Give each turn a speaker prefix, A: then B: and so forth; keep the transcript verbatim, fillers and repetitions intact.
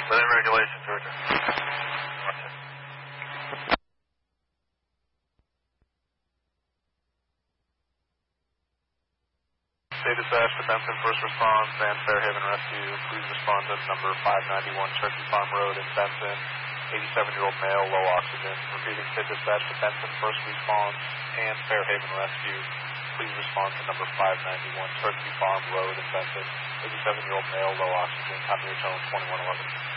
A: Within regulations, Georgia. State dispatch to Benson First Response and Fairhaven Rescue. Please respond to number five ninety-one Turkey Farm Road in Benson. eighty-seven-year-old male, low oxygen. Repeating, state dispatch to Benson First Response and Fairhaven Rescue. Please respond to number five ninety-one Turkey Farm Road in Benson. eighty-seven-year-old male, low oxygen. Copy your tone twenty-one eleven.